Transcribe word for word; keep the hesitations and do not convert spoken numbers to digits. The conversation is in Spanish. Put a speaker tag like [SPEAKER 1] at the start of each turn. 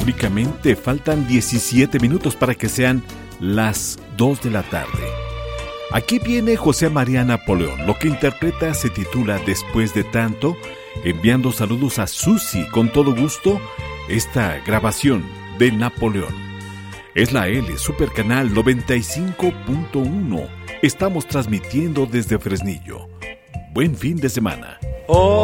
[SPEAKER 1] Astronómicamente faltan diecisiete minutos para que sean las dos de la tarde. Aquí viene José María Napoleón. Lo que interpreta se titula Después de tanto, enviando saludos a Susi con todo gusto. Esta grabación de Napoleón es la L Super Canal noventa y cinco punto uno. Estamos transmitiendo desde Fresnillo. Buen fin de semana. Oh.